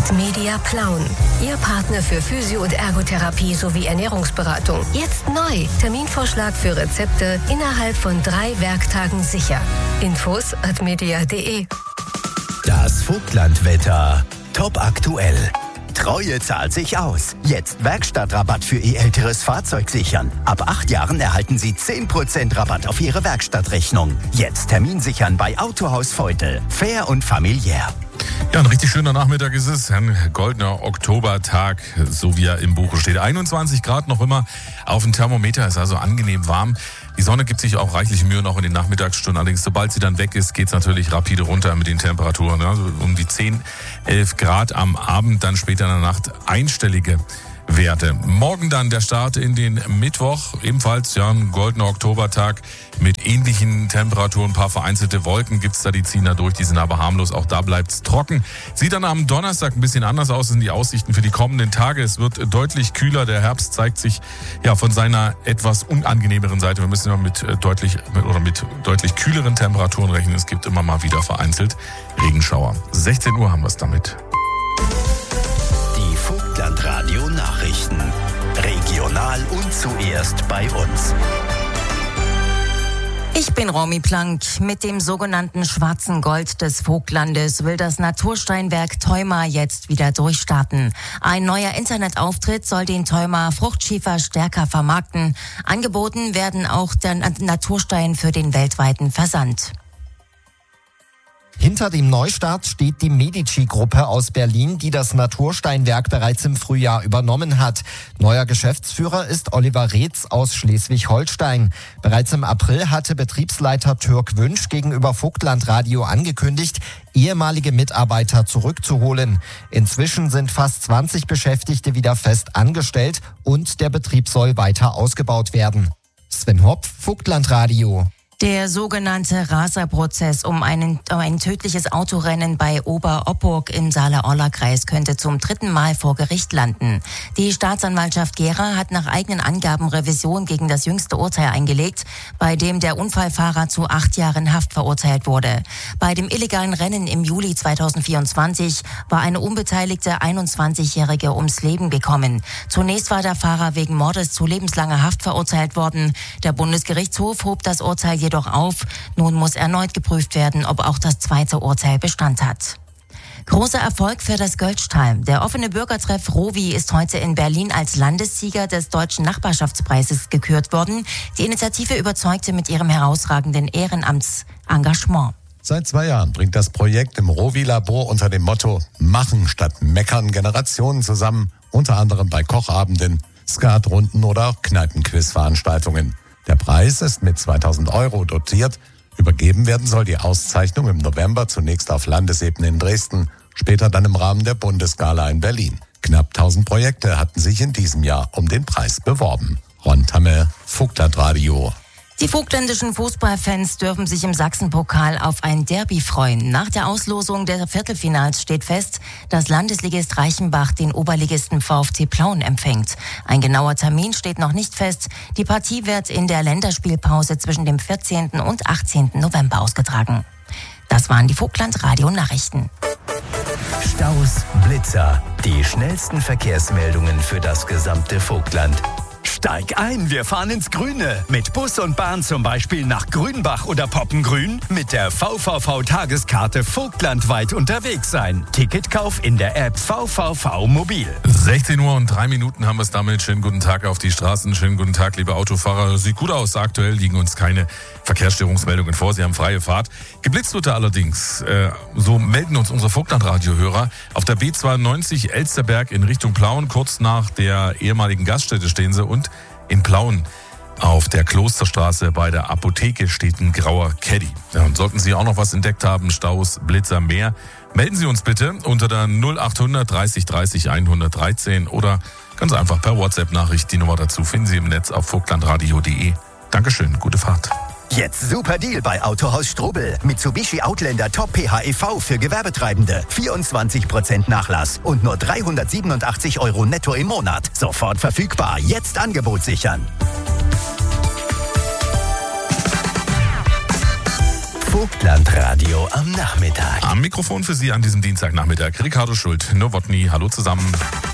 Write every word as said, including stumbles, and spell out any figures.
ist Media Plauen. Ihr Partner für Physio- und Ergotherapie sowie Ernährungsberatung. Jetzt neu. Terminvorschlag für Rezepte innerhalb von drei Werktagen sicher. Infos at media punkt de. Das Vogtlandwetter. Top aktuell. Treue zahlt sich aus. Jetzt Werkstattrabatt für Ihr älteres Fahrzeug sichern. Ab acht Jahren erhalten Sie zehn Prozent Rabatt auf Ihre Werkstattrechnung. Jetzt Termin sichern bei Autohaus Feudel. Fair und familiär. Ja, ein richtig schöner Nachmittag ist es. Ein goldener Oktobertag, so wie er im Buche steht. einundzwanzig Grad noch immer auf dem Thermometer, ist also angenehm warm. Die Sonne gibt sich auch reichlich Mühe noch in den Nachmittagsstunden. Allerdings, sobald sie dann weg ist, geht's natürlich rapide runter mit den Temperaturen. Also um die zehn, elf Grad am Abend, dann später in der Nacht einstellige Werte. Morgen dann der Start in den Mittwoch. Ebenfalls ja ein goldener Oktobertag mit ähnlichen Temperaturen. Ein paar vereinzelte Wolken gibt's da, die ziehen da durch. Die sind aber harmlos. Auch da bleibt's trocken. Sieht dann am Donnerstag ein bisschen anders aus. Das sind die Aussichten für die kommenden Tage. Es wird deutlich kühler. Der Herbst zeigt sich ja von seiner etwas unangenehmeren Seite. Wir müssen immer mit deutlich oder mit deutlich kühleren Temperaturen rechnen. Es gibt immer mal wieder vereinzelt Regenschauer. sechzehn Uhr haben wir es damit. Die Vogtlandradio Nachrichten. Regional und zuerst bei uns. Ich bin Romy Plank. Mit dem sogenannten schwarzen Gold des Vogtlandes will das Natursteinwerk Theuma jetzt wieder durchstarten. Ein neuer Internetauftritt soll den Theuma Fruchtschiefer stärker vermarkten. Angeboten werden auch der Naturstein für den weltweiten Versand. Hinter dem Neustart steht die Medici-Gruppe aus Berlin, die das Natursteinwerk bereits im Frühjahr übernommen hat. Neuer Geschäftsführer ist Oliver Reetz aus Schleswig-Holstein. Bereits im April hatte Betriebsleiter Türk Wünsch gegenüber Vogtlandradio angekündigt, ehemalige Mitarbeiter zurückzuholen. Inzwischen sind fast zwanzig Beschäftigte wieder fest angestellt und der Betrieb soll weiter ausgebaut werden. Sven Hopf, Vogtlandradio. Der sogenannte Raserprozess um, einen, um ein tödliches Autorennen bei Oberopburg im Saale-Orla-Kreis könnte zum dritten Mal vor Gericht landen. Die Staatsanwaltschaft Gera hat nach eigenen Angaben Revision gegen das jüngste Urteil eingelegt, bei dem der Unfallfahrer zu acht Jahren Haft verurteilt wurde. Bei dem illegalen Rennen im Juli zweitausendvierundzwanzig war eine unbeteiligte einundzwanzigjährige ums Leben gekommen. Zunächst war der Fahrer wegen Mordes zu lebenslanger Haft verurteilt worden. Der Bundesgerichtshof hob das Urteil jedoch auf. Nun muss erneut geprüft werden, ob auch das zweite Urteil Bestand hat. Großer Erfolg für das Götztal. Der offene Bürgertreff Rovi ist heute in Berlin als Landessieger des Deutschen Nachbarschaftspreises gekürt worden. Die Initiative überzeugte mit ihrem herausragenden Ehrenamtsengagement. Seit zwei Jahren bringt das Projekt im Rovi-Labor unter dem Motto Machen statt Meckern Generationen zusammen, unter anderem bei Kochabenden, Skatrunden oder auch Kneipenquiz-Veranstaltungen. Der Preis ist mit zweitausend Euro dotiert. Übergeben werden soll die Auszeichnung im November zunächst auf Landesebene in Dresden, später dann im Rahmen der Bundesgala in Berlin. Knapp tausend Projekte hatten sich in diesem Jahr um den Preis beworben. Ron Tamme, Vogtlandradio. Die vogtländischen Fußballfans dürfen sich im Sachsenpokal auf ein Derby freuen. Nach der Auslosung der Viertelfinals steht fest, dass Landesligist Reichenbach den Oberligisten VfC Plauen empfängt. Ein genauer Termin steht noch nicht fest. Die Partie wird in der Länderspielpause zwischen dem vierzehnten und achtzehnten November ausgetragen. Das waren die Vogtland-Radio-Nachrichten. Staus, Blitzer, die schnellsten Verkehrsmeldungen für das gesamte Vogtland. Steig ein, wir fahren ins Grüne. Mit Bus und Bahn zum Beispiel nach Grünbach oder Poppengrün. Mit der V V V-Tageskarte vogtlandweit unterwegs sein. Ticketkauf in der App V V V Mobil. sechzehn Uhr und drei Minuten haben wir es damit. Schönen guten Tag auf die Straßen. Schönen guten Tag, liebe Autofahrer. Sieht gut aus. Aktuell liegen uns keine Verkehrsstörungsmeldungen vor. Sie haben freie Fahrt. Geblitzt wurde allerdings. Äh, so melden uns unsere Vogtland-Radio-Hörer. Auf der B zweiundneunzig Elsterberg in Richtung Plauen. Kurz nach der ehemaligen Gaststätte stehen sie. Und in Plauen auf der Klosterstraße bei der Apotheke steht ein grauer Caddy. Ja, und sollten Sie auch noch was entdeckt haben, Staus, Blitzer, mehr, melden Sie uns bitte unter der null achthundert dreißig dreißig hundertdreizehn oder ganz einfach per WhatsApp-Nachricht. Die Nummer dazu finden Sie im Netz auf vogtlandradio punkt de. Dankeschön, gute Fahrt. Jetzt super Deal bei Autohaus Strobel. Mitsubishi Outlander Top P H E V für Gewerbetreibende. vierundzwanzig Prozent Nachlass und nur dreihundertsiebenundachtzig Euro netto im Monat. Sofort verfügbar. Jetzt Angebot sichern. Vogtlandradio am Nachmittag. Am Mikrofon für Sie an diesem Dienstagnachmittag Ricardo Schult, Nowotny, hallo zusammen.